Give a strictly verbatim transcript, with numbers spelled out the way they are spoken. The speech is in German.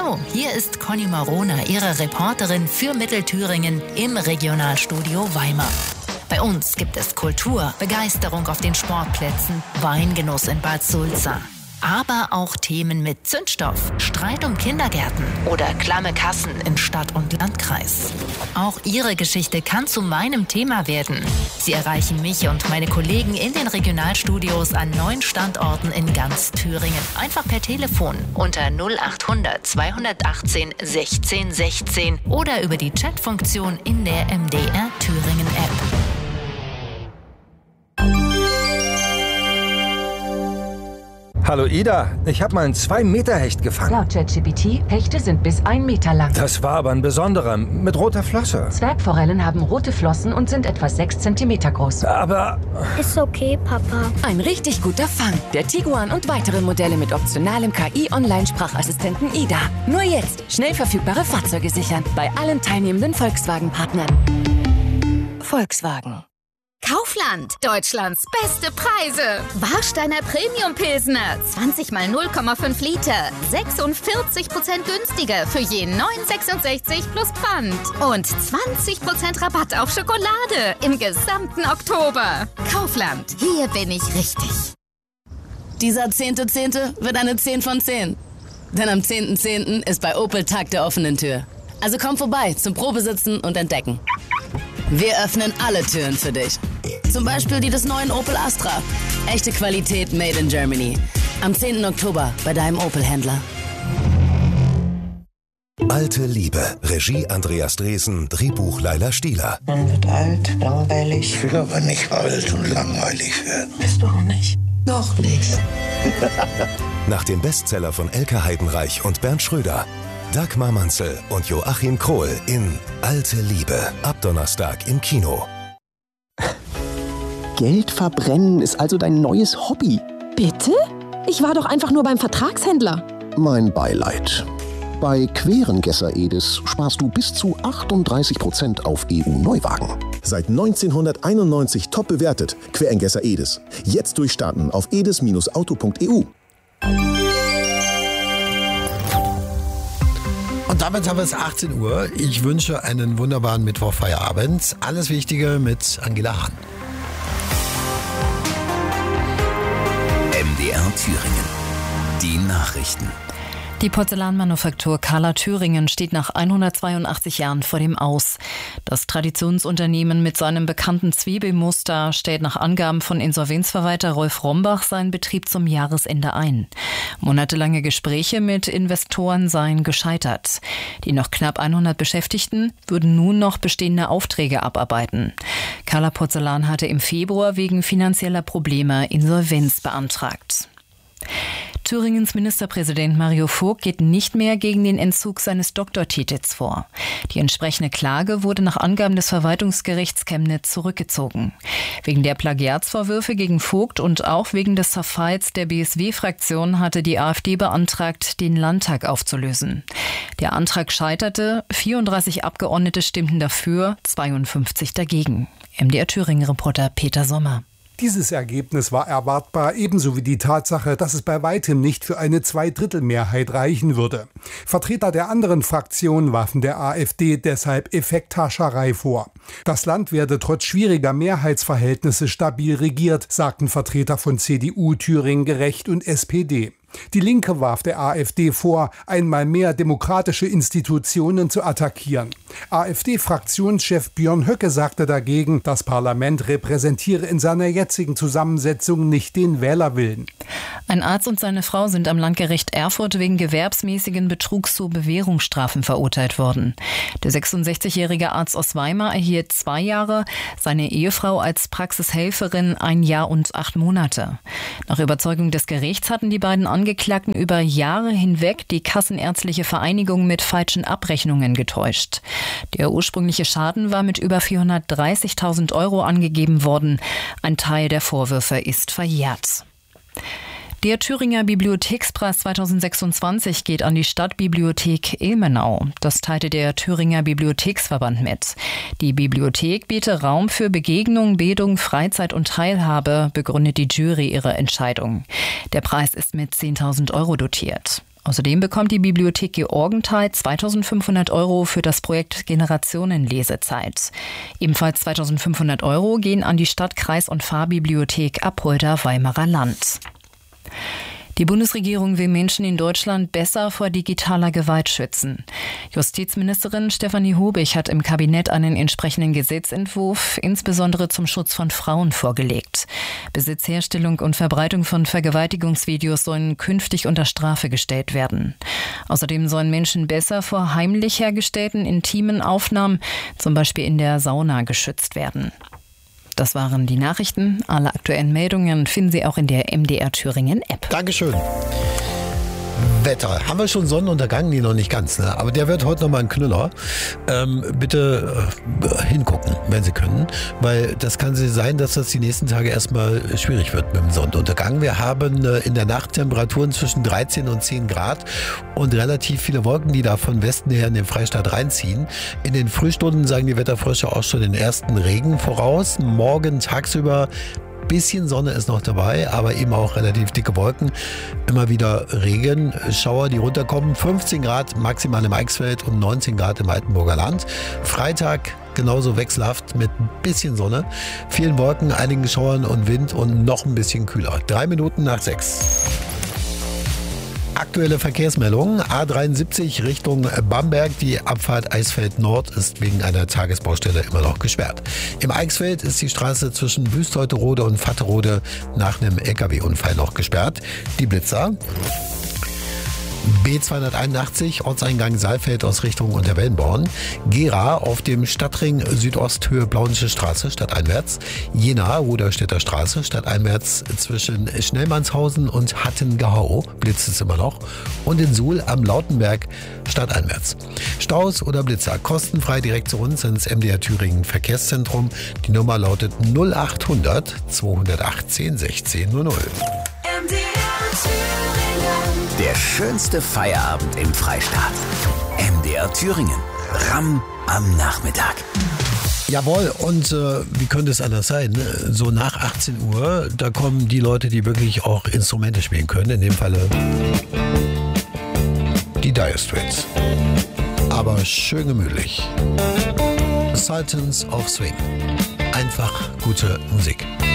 Hallo, hier ist Conny Marona, Ihre Reporterin für Mittelthüringen im Regionalstudio Weimar. Bei uns gibt es Kultur, Begeisterung auf den Sportplätzen, Weingenuss in Bad Sulza. Aber auch Themen mit Zündstoff, Streit um Kindergärten oder klamme Kassen in Stadt und Landkreis. Auch Ihre Geschichte kann zu meinem Thema werden. Sie erreichen mich und meine Kollegen in den Regionalstudios an neun Standorten in ganz Thüringen. Einfach per Telefon unter null achthundert zweihundertachtzehn sechzehn sechzehn oder über die Chatfunktion in der M D R Thüringen App. Hallo Ida, ich habe mal einen zwei Meter Hecht gefangen. Laut ChatGPT, Hechte sind bis ein Meter lang. Das war aber ein besonderer, mit roter Flosse. Zwergforellen haben rote Flossen und sind etwa sechs Zentimeter groß. Aber... Ist okay, Papa. Ein richtig guter Fang. Der Tiguan und weitere Modelle mit optionalem K I-Online-Sprachassistenten Ida. Nur jetzt schnell verfügbare Fahrzeuge sichern. Bei allen teilnehmenden Volkswagen-Partnern. Volkswagen. Kaufland, Deutschlands beste Preise. Warsteiner Premium Pilsner, zwanzig mal null Komma fünf Liter, sechsundvierzig Prozent günstiger für je neun sechsundsechzig plus Pfand. Und zwanzig Prozent Rabatt auf Schokolade im gesamten Oktober. Kaufland, hier bin ich richtig. Dieser zehnte Zehnte wird eine zehn von zehn. Denn am zehnten Zehnten ist bei Opel Tag der offenen Tür. Also komm vorbei zum Probesitzen und Entdecken. Wir öffnen alle Türen für dich. Zum Beispiel die des neuen Opel Astra. Echte Qualität made in Germany. Am zehnten Oktober bei deinem Opel-Händler. Alte Liebe. Regie Andreas Dresen. Drehbuch Laila Stieler. Man wird alt, langweilig. Ich will aber nicht alt und langweilig werden. Bist du auch nicht? Noch nicht. Nach dem Bestseller von Elke Heidenreich und Bernd Schröder. Dagmar Manzel und Joachim Krohl in Alte Liebe. Ab Donnerstag im Kino. Geld verbrennen ist also dein neues Hobby. Bitte? Ich war doch einfach nur beim Vertragshändler. Mein Beileid. Bei Querengesser Edis sparst du bis zu achtunddreißig Prozent auf E U-Neuwagen. Seit neunzehnhunderteinundneunzig top bewertet. Querengesser Edis. Jetzt durchstarten auf edis Bindestrich auto Punkt e u. Und damit haben wir es achtzehn Uhr. Ich wünsche einen wunderbaren Mittwochfeierabend. Alles Wichtige mit Angela Hahn. M D R Thüringen. Die Nachrichten. Die Porzellanmanufaktur Kala Thüringen steht nach hundertzweiundachtzig Jahren vor dem Aus. Das Traditionsunternehmen mit seinem bekannten Zwiebelmuster stellt nach Angaben von Insolvenzverwalter Rolf Rombach seinen Betrieb zum Jahresende ein. Monatelange Gespräche mit Investoren seien gescheitert. Die noch knapp hundert Beschäftigten würden nun noch bestehende Aufträge abarbeiten. Kala Porzellan hatte im Februar wegen finanzieller Probleme Insolvenz beantragt. Thüringens Ministerpräsident Mario Vogt geht nicht mehr gegen den Entzug seines Doktortitels vor. Die entsprechende Klage wurde nach Angaben des Verwaltungsgerichts Chemnitz zurückgezogen. Wegen der Plagiatsvorwürfe gegen Vogt und auch wegen des Zerfalls der B S W-Fraktion hatte die AfD beantragt, den Landtag aufzulösen. Der Antrag scheiterte, vierunddreißig Abgeordnete stimmten dafür, zweiundfünfzig dagegen. M D R Thüringen-Reporter Peter Sommer. Dieses Ergebnis war erwartbar, ebenso wie die Tatsache, dass es bei weitem nicht für eine Zweidrittelmehrheit reichen würde. Vertreter der anderen Fraktionen warfen der AfD deshalb Effekthascherei vor. Das Land werde trotz schwieriger Mehrheitsverhältnisse stabil regiert, sagten Vertreter von C D U, Thüringen Gerecht und S P D. Die Linke warf der AfD vor, einmal mehr demokratische Institutionen zu attackieren. AfD-Fraktionschef Björn Höcke sagte dagegen, das Parlament repräsentiere in seiner jetzigen Zusammensetzung nicht den Wählerwillen. Ein Arzt und seine Frau sind am Landgericht Erfurt wegen gewerbsmäßigen Betrugs zu Bewährungsstrafen verurteilt worden. Der sechsundsechzigjährige Arzt aus Weimar erhielt zwei Jahre, seine Ehefrau als Praxishelferin ein Jahr und acht Monate. Nach Überzeugung des Gerichts hatten die beiden Angeklagten über Jahre hinweg die Kassenärztliche Vereinigung mit falschen Abrechnungen getäuscht. Der ursprüngliche Schaden war mit über vierhundertdreißigtausend Euro angegeben worden. Ein Teil der Vorwürfe ist verjährt. Der Thüringer Bibliothekspreis zweitausendsechsundzwanzig geht an die Stadtbibliothek Ilmenau. Das teilte der Thüringer Bibliotheksverband mit. Die Bibliothek biete Raum für Begegnung, Bildung, Freizeit und Teilhabe, begründet die Jury ihre Entscheidung. Der Preis ist mit zehntausend Euro dotiert. Außerdem bekommt die Bibliothek Georgenthal zweitausendfünfhundert Euro für das Projekt Generationen-Lesezeit. Ebenfalls zweitausendfünfhundert Euro gehen an die Stadt-, Kreis- und Pfarrbibliothek Apolda-Weimarer Land. Die Bundesregierung will Menschen in Deutschland besser vor digitaler Gewalt schützen. Justizministerin Stefanie Hobig hat im Kabinett einen entsprechenden Gesetzentwurf insbesondere zum Schutz von Frauen vorgelegt. Besitz, Herstellung und Verbreitung von Vergewaltigungsvideos sollen künftig unter Strafe gestellt werden. Außerdem sollen Menschen besser vor heimlich hergestellten intimen Aufnahmen, zum Beispiel in der Sauna, geschützt werden. Das waren die Nachrichten. Alle aktuellen Meldungen finden Sie auch in der M D R Thüringen App. Dankeschön. Wetter. Haben wir schon Sonnenuntergang? Nee, noch nicht ganz. Ne? Aber der wird heute nochmal ein Knüller. Ähm, bitte äh, hingucken, wenn Sie können. Weil das kann sein, dass das die nächsten Tage erstmal schwierig wird mit dem Sonnenuntergang. Wir haben äh, in der Nacht Temperaturen zwischen dreizehn und zehn Grad und relativ viele Wolken, die da von Westen her in den Freistaat reinziehen. In den Frühstunden sagen die Wetterfrösche auch schon den ersten Regen voraus. Morgen tagsüber bisschen Sonne ist noch dabei, aber eben auch relativ dicke Wolken. Immer wieder Regenschauer, die runterkommen. fünfzehn Grad maximal im Eichsfeld und neunzehn Grad im Altenburger Land. Freitag genauso wechselhaft mit ein bisschen Sonne, vielen Wolken, einigen Schauern und Wind und noch ein bisschen kühler. Drei Minuten nach sechs. Aktuelle Verkehrsmeldung. A dreiundsiebzig Richtung Bamberg. Die Abfahrt Eisfeld Nord ist wegen einer Tagesbaustelle immer noch gesperrt. Im Eichsfeld ist die Straße zwischen Büsteuterode und Vatterode nach einem L K W-Unfall noch gesperrt. Die Blitzer. B zweihunderteinundachtzig, Ortseingang Saalfeld aus Richtung Unterwellenborn. Gera auf dem Stadtring Südosthöhe Plaunische Straße stadteinwärts. Jena Ruderstädter Straße stadteinwärts zwischen Schnellmannshausen und Hattengehau. Blitzt es immer noch. Und in Suhl am Lautenberg stadteinwärts. Staus oder Blitzer kostenfrei direkt zu uns ins M D R Thüringen Verkehrszentrum. Die Nummer lautet null achthundert zweihundertachtzehn sechzehn null null. M D R Thüringen. Der schönste Feierabend im Freistaat. M D R Thüringen. Ramm am Nachmittag. Jawohl, und äh, wie könnte es anders sein? Ne? So nach achtzehn Uhr, da kommen die Leute, die wirklich auch Instrumente spielen können. In dem Falle die Dire Straits. Aber schön gemütlich. Sultans of Swing. Einfach gute Musik.